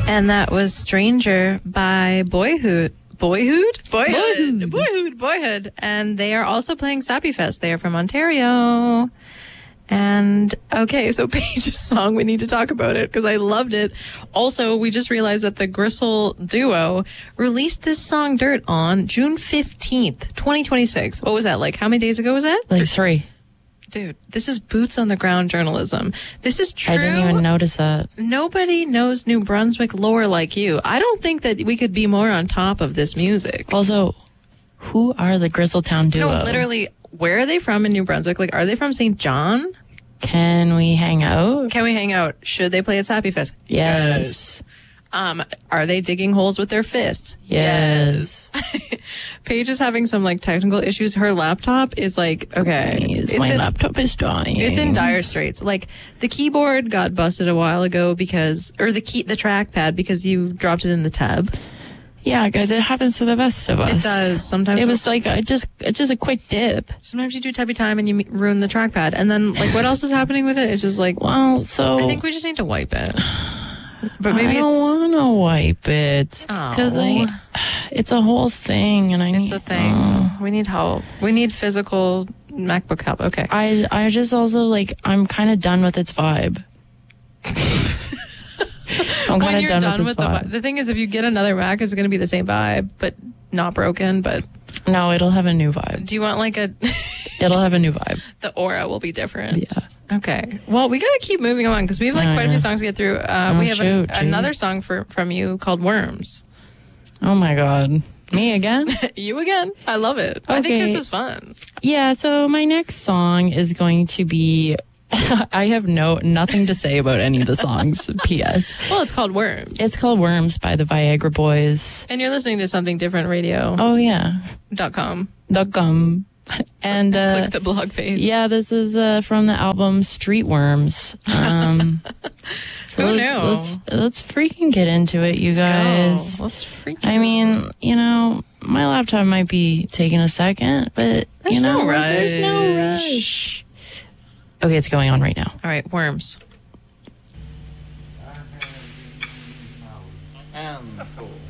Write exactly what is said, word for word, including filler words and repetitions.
And that was Stranger by Boyhood. Boyhood? Boyhood. Boyhood. Boyhood. And they are also playing Sappy Fest. They are from Ontario. And, okay, so Paige's song, we need to talk about it because I loved it. Also, we just realized that the Gristle duo released this song Dirt on June fifteenth, twenty twenty-six. What was that? Like, how many days ago was that? Like three. Dude, this is boots on the ground journalism. This is true. I didn't even notice that. Nobody knows New Brunswick lore like you. I don't think that we could be more on top of this music. Also, who are the Grizzletown duo? No, literally, where are they from in New Brunswick? Like, are they from Saint John? Can we hang out? Can we hang out? Should they play at Sappy Fest? Yes. Yes. Um, are they digging holes with their fists? Yes. Yes. Paige is having some like technical issues. Her laptop is like, okay. Please, it's my in, laptop is dying. It's in dire straits. Like the keyboard got busted a while ago because, or the key, the trackpad because you dropped it in the tub. Yeah, guys, it happens to the best of us. It does. Sometimes it was like a, just it's just a quick dip. Sometimes you do tubby time and you ruin the trackpad, and then like what else is happening with it? It's just like, well, so I think we just need to wipe it. But maybe I don't it's want to wipe it because Oh. I it's a whole thing, and I need it's a thing. oh. We need help. We need physical MacBook help. Okay. I I just also like I'm kind of done with its vibe. I'm when kind you're of done, done with its the vibe. vibe. The thing is, if you get another Mac, it's going to be the same vibe, but not broken. But No, it'll have a new vibe. do you want like a It'll have a new vibe. the aura will be different? Yeah. Okay. Well, we got to keep moving along because we have like Oh, quite a few yeah. songs to get through. Uh, Oh, we have shoot, an, shoot. another song for from you called Worms. Oh my god, me again? You again? I love it. I think Okay. this is fun. Yeah. So my next song is going to be. I have no nothing to say about any of the songs. P S. Well, it's called Worms. It's called Worms by the Viagra Boys. And you're listening to Something Different Radio Oh yeah, dot com. the gum. And uh, Click the blog page. yeah, this is uh, from the album Street Worms. Um, so Who let- knew? Let's let's freaking get into it, you guys. Go. Let's freak I out. mean, you know, my laptop might be taking a second, but There's you know, no there's no rush. rush. Okay, it's going on right now. All right, Worms. And